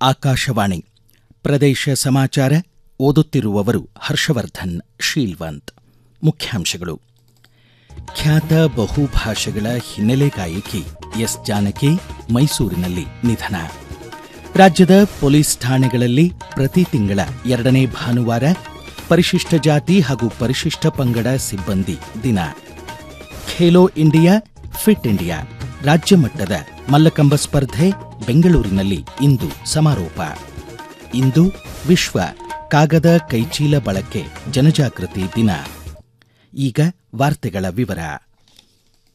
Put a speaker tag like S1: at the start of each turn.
S1: ಆಕಾಶವಾಣಿ ಪ್ರದೇಶ ಸಮಾಚಾರ ಓದುತ್ತಿರುವವರು ಹರ್ಷವರ್ಧನ್ ಶೀಲ್ವಂತ್. ಮುಖ್ಯಾಂಶಗಳು. ಖ್ಯಾತ ಬಹುಭಾಷೆಗಳ ಹಿನ್ನೆಲೆ ಗಾಯಕಿ ಎಸ್ ಜಾನಕಿ ಮೈಸೂರಿನಲ್ಲಿ ನಿಧನ. ರಾಜ್ಯದ ಪೊಲೀಸ್ ಠಾಣೆಗಳಲ್ಲಿ ಪ್ರತಿ ತಿಂಗಳ 2ನೇ ಭಾನುವಾರ ಪರಿಶಿಷ್ಟ ಜಾತಿ ಹಾಗೂ ಪರಿಶಿಷ್ಟ ಪಂಗಡ ಸಿಬ್ಬಂದಿ ದಿನ. ಖೇಲೋ ಇಂಡಿಯಾ ಫಿಟ್ ಇಂಡಿಯಾ ರಾಜ್ಯ ಮಟ್ಟದ ಮಲ್ಲಕಂಬ ಸ್ಪರ್ಧೆ ಬೆಂಗಳೂರಿನಲ್ಲಿ ಇಂದು ಸಮಾರೋಪ. ಇಂದು ವಿಶ್ವ ಕಾಗದ ಕೈಚೀಲ ಬಳಕೆ ಜನಜಾಗೃತಿ ದಿನ. ಈಗ ವಾರ್ತೆಗಳ ವಿವರ.